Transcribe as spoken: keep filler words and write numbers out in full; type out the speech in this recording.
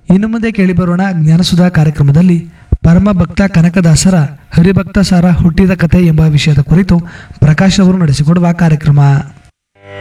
ಇನ್ನು ಮುಂದೆ ಕೇಳಿಬರೋಣ ಜ್ಞಾನಸುಧಾ ಕಾರ್ಯಕ್ರಮದಲ್ಲಿ ಪರಮಭಕ್ತ ಕನಕದಾಸರ ಹರಿಭಕ್ತ ಸಾರ ಹುಟ್ಟಿದ ಕಥೆ ಎಂಬ ವಿಷಯದ ಕುರಿತು ಪ್ರಕಾಶ್ ಅವರು ನಡೆಸಿಕೊಡುವ ಕಾರ್ಯಕ್ರಮ.